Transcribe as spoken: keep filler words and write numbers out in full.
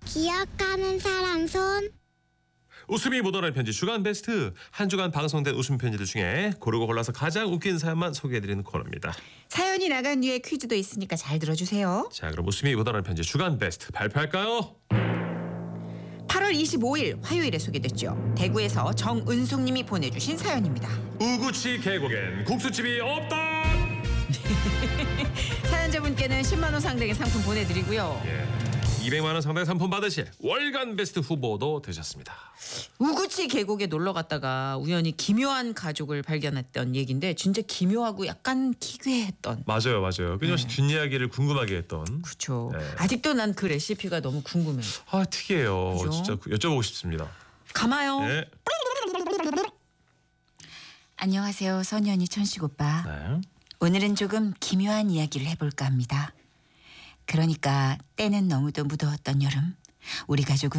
기억하는 사람 손. 웃음이 묻어나는 편지 주간 베스트. 한 주간 방송된 웃음 편지들 중에 고르고 골라서 가장 웃긴 사연만 소개해드리는 코너입니다. 사연이 나간 뒤에 퀴즈도 있으니까 잘 들어주세요. 자, 그럼 웃음이 묻어나는 편지 주간 베스트 발표할까요? 팔월 이십오일 화요일에 소개됐죠. 대구에서 정은숙님이 보내주신 사연입니다. 우구치 계곡엔 국수집이 없다. 사연자분께는 십만 원 상당의 상품 보내드리고요. 예, 이백만 원 상당의 상품 받으실 월간 베스트 후보도 되셨습니다. 우구치 계곡에 놀러 갔다가 우연히 기묘한 가족을 발견했던 얘기인데 진짜 기묘하고 약간 기괴했던. 맞아요, 맞아요. 끊임없이 네. 뒷이야기를 궁금하게 했던. 그렇죠. 네. 아직도 난 그 레시피가 너무 궁금해요. 아, 특이해요. 그죠? 진짜 여쭤보고 싶습니다. 가마요. 네. 안녕하세요. 선현이 천식 오빠. 네. 오늘은 조금 기묘한 이야기를 해볼까 합니다. 그러니까 때는 너무도 무더웠던 여름 우리 가족은